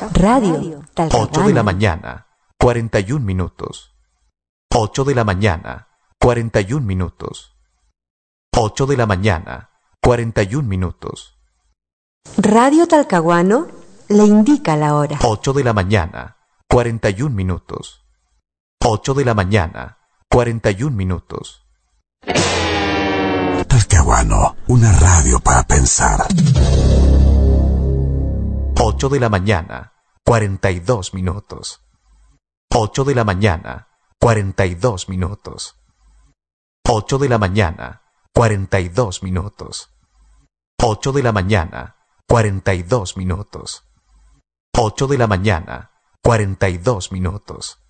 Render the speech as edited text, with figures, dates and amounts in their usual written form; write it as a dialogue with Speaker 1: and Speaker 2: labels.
Speaker 1: Radio
Speaker 2: 8 de la mañana, 41 minutos. 8 de la mañana, 41 minutos. 8 de la mañana, 41 minutos.
Speaker 1: Radio Talcahuano le indica la hora.
Speaker 2: 8 de la mañana, 41 minutos. 8 de la mañana, 41 minutos.
Speaker 3: Talcahuano, una radio para pensar.
Speaker 2: 8 de la mañana, 42 minutos. 8 de la mañana, 42 minutos. 8 de la mañana, 42 minutos. 8 de la mañana, 42 minutos. 8 de la mañana, 42 minutos.